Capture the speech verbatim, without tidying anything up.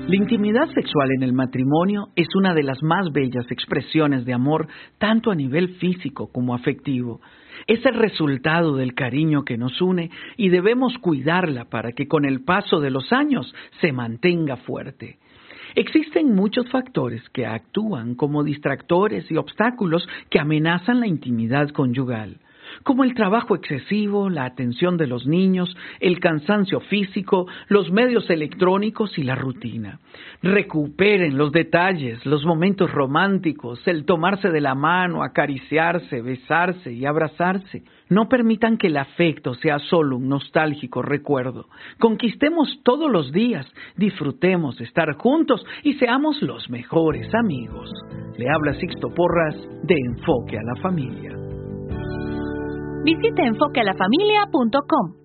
La intimidad sexual en el matrimonio es una de las más bellas expresiones de amor, tanto a nivel físico como afectivo. Es el resultado del cariño que nos une y debemos cuidarla para que con el paso de los años se mantenga fuerte. Existen muchos factores que actúan como distractores y obstáculos que amenazan la intimidad conyugal, como el trabajo excesivo, la atención de los niños, el cansancio físico, los medios electrónicos y la rutina. Recuperen los detalles, los momentos románticos, el tomarse de la mano, acariciarse, besarse y abrazarse. No permitan que el afecto sea solo un nostálgico recuerdo. Conquistemos todos los días, disfrutemos estar juntos y seamos los mejores amigos. Le habla Sixto Porras de Enfoque a la Familia. Visite enfoque a la familia punto com.